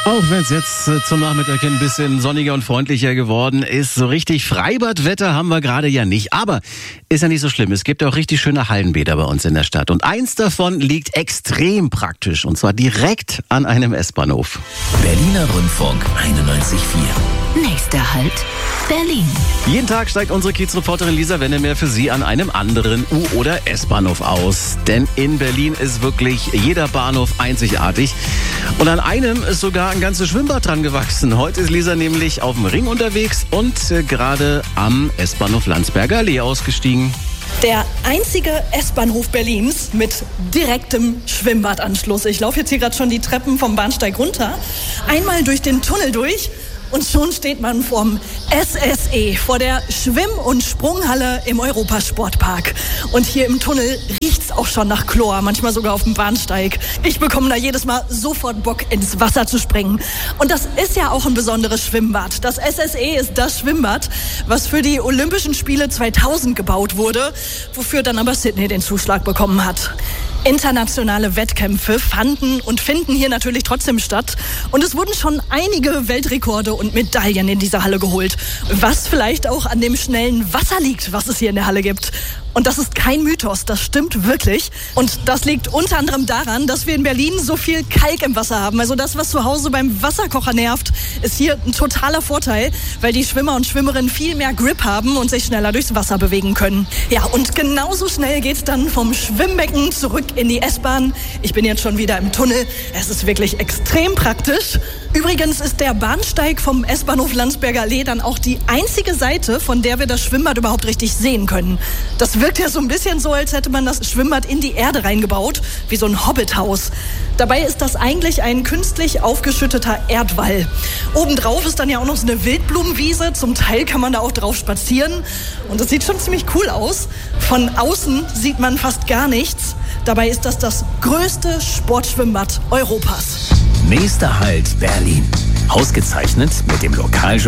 Auch wenn es jetzt zum Nachmittag ein bisschen sonniger und freundlicher geworden ist, so richtig Freibadwetter haben wir gerade ja nicht. Aber ist ja nicht so schlimm. Es gibt ja auch richtig schöne Hallenbäder bei uns in der Stadt. Und eins davon liegt extrem praktisch. Und zwar direkt an einem S-Bahnhof. Berliner Rundfunk 91.4. Nächster Halt, Berlin. Jeden Tag steigt unsere Kiezreporterin Lisa Wennemer für Sie an einem anderen U- oder S-Bahnhof aus. Denn in Berlin ist wirklich jeder Bahnhof einzigartig. Und an einem ist sogar ein ganzes Schwimmbad dran gewachsen. Heute ist Lisa nämlich auf dem Ring unterwegs und gerade am S-Bahnhof Landsberger Allee ausgestiegen. Der einzige S-Bahnhof Berlins mit direktem Schwimmbadanschluss. Ich laufe jetzt hier gerade schon die Treppen vom Bahnsteig runter. Einmal durch den Tunnel durch. Und schon steht man vorm SSE, vor der Schwimm- und Sprunghalle im Europasportpark. Und hier im Tunnel riecht's auch schon nach Chlor, manchmal sogar auf dem Bahnsteig. Ich bekomme da jedes Mal sofort Bock, ins Wasser zu springen. Und das ist ja auch ein besonderes Schwimmbad. Das SSE ist das Schwimmbad, was für die Olympischen Spiele 2000 gebaut wurde, wofür dann aber Sydney den Zuschlag bekommen hat. Internationale Wettkämpfe fanden und finden hier natürlich trotzdem statt. Und es wurden schon einige Weltrekorde und Medaillen in dieser Halle geholt. Was vielleicht auch an dem schnellen Wasser liegt, was es hier in der Halle gibt. Und das ist kein Mythos, das stimmt wirklich. Und das liegt unter anderem daran, dass wir in Berlin so viel Kalk im Wasser haben. Also das, was zu Hause beim Wasserkocher nervt, ist hier ein totaler Vorteil, weil die Schwimmer und Schwimmerinnen viel mehr Grip haben und sich schneller durchs Wasser bewegen können. Ja, und genauso schnell geht's dann vom Schwimmbecken zurück in die S-Bahn. Ich bin jetzt schon wieder im Tunnel. Es ist wirklich extrem praktisch. Übrigens ist der Bahnsteig vom S-Bahnhof Landsberger Allee dann auch die einzige Seite, von der wir das Schwimmbad überhaupt richtig sehen können. Das wirkt ja so ein bisschen so, als hätte man das Schwimmbad in die Erde reingebaut, wie so ein Hobbithaus. Dabei ist das eigentlich ein künstlich aufgeschütteter Erdwall. Obendrauf ist dann ja auch noch so eine Wildblumenwiese. Zum Teil kann man da auch drauf spazieren. Und das sieht schon ziemlich cool aus. Von außen sieht man fast gar nichts. Dabei ist das größte Sportschwimmbad Europas. Nächster Halt, Berlin. Ausgezeichnet mit dem Lokaljournal